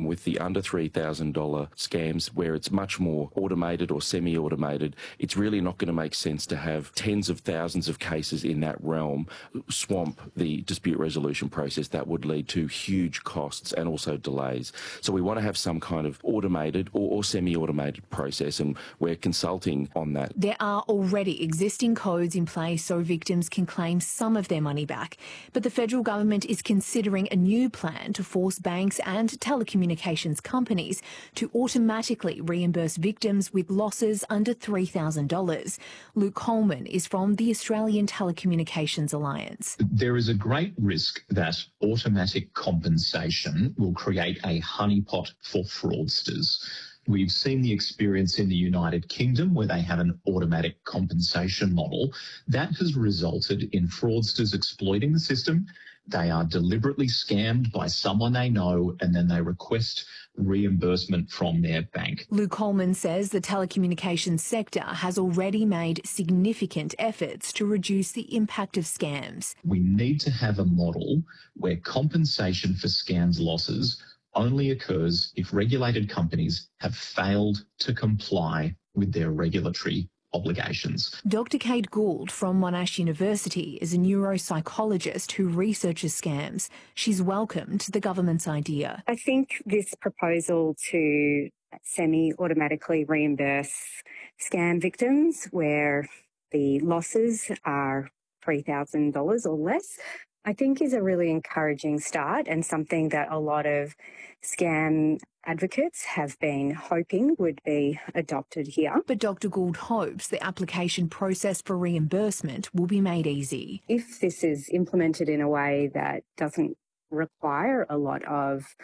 with the under $3,000 scams where it's much more automated or semi-automated. It's really not going to make sense to have tens of thousands of cases in that realm swamp the dispute resolution process. That would lead to huge costs and also delays. So we want to have some kind of automated or semi-automated process, and we're consulting on that. There are already existing codes in place so victims can claim some of their money back. But the federal government is considering a new plan to force banks and telecommunications companies to automatically reimburse victims with losses under $3,000. Luke Coleman is from the Australian Telecommunications Alliance. There is a great risk that automatic compensation will create a honeypot for fraudsters. We've seen the experience in the United Kingdom where they have an automatic compensation model. That has resulted in fraudsters exploiting the system. They are deliberately scammed by someone they know, and then they request reimbursement from their bank. Luke Coleman says the telecommunications sector has already made significant efforts to reduce the impact of scams. We need to have a model where compensation for scams losses only occurs if regulated companies have failed to comply with their regulatory obligations. Dr. Kate Gould from Monash University is a neuropsychologist who researches scams. She's welcomed the government's idea. I think this proposal to semi-automatically reimburse scam victims where the losses are $3,000 or less, I think is a really encouraging start and something that a lot of scam advocates have been hoping would be adopted here. But Dr. Gould hopes the application process for reimbursement will be made easy. If this is implemented in a way that doesn't require a lot of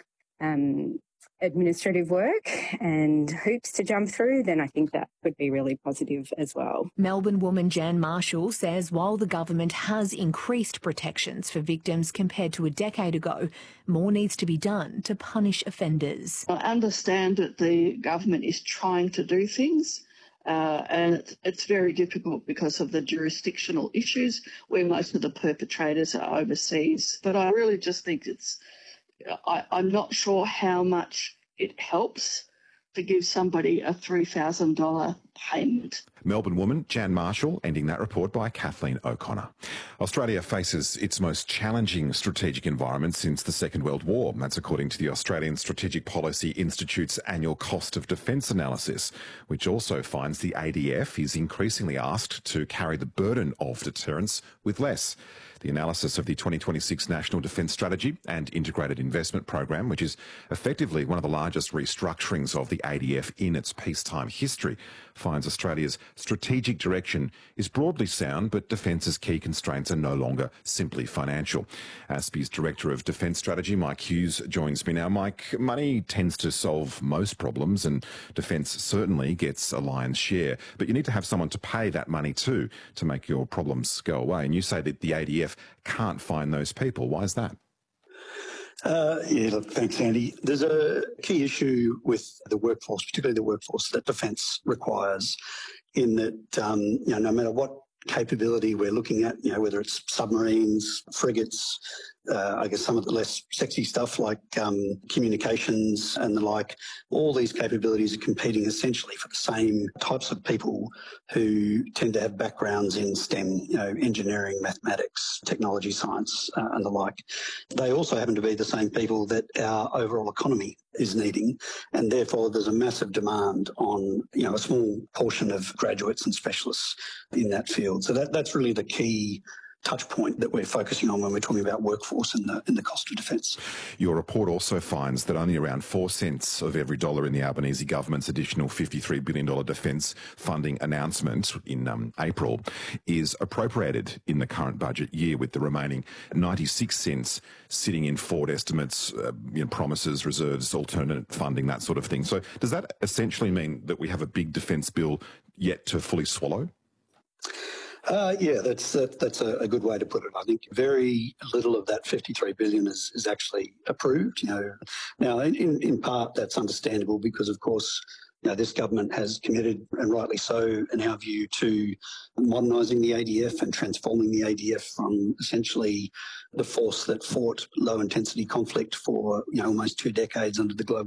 administrative work and hoops to jump through, then I think that would be really positive as well. Melbourne woman Jan Marshall says while the government has increased protections for victims compared to a decade ago, more needs to be done to punish offenders. I understand that the government is trying to do things, and it's very difficult because of the jurisdictional issues where most of the perpetrators are overseas. But I really just think I'm not sure how much it helps to give somebody a $3,000 payment. Melbourne woman Jan Marshall, ending that report by Kathleen O'Connor. Australia faces its most challenging strategic environment since the Second World War. That's according to the Australian Strategic Policy Institute's annual cost of defence analysis, which also finds the ADF is increasingly asked to carry the burden of deterrence with less. The analysis of the 2026 National Defence Strategy and Integrated Investment Program, which is effectively one of the largest restructurings of the ADF in its peacetime history, finds Australia's strategic direction is broadly sound, but defence's key constraints are no longer simply financial. ASPI's Director of Defence Strategy, Mike Hughes, joins me now. Mike, money tends to solve most problems, and defence certainly gets a lion's share, but you need to have someone to pay that money to make your problems go away. And you say that the ADF can't find those people. Why is that? Look, thanks, Andy. There's a key issue with the workforce, particularly the workforce that defence requires, in that, no matter what capability we're looking at, whether it's submarines, frigates, I guess some of the less sexy stuff like communications and the like, all these capabilities are competing essentially for the same types of people who tend to have backgrounds in STEM, engineering, mathematics, technology, science and the like. They also happen to be the same people that our overall economy is needing, and therefore there's a massive demand on a small portion of graduates and specialists in that field. So that's really the key touch point that we're focusing on when we're talking about workforce and the cost of defence. Your report also finds that only around 4 cents of every dollar in the Albanese government's additional $53 billion defence funding announcement in April is appropriated in the current budget year, with the remaining 96 cents sitting in forward estimates, promises, reserves, alternate funding, that sort of thing. So does that essentially mean that we have a big defence bill yet to fully swallow? That's a good way to put it. I think very little of that $53 billion is actually approved. Now in part that's understandable because, of course, this government has committed, and rightly so, in our view, to modernising the ADF and transforming the ADF from essentially the force that fought low-intensity conflict for almost 2 decades under the global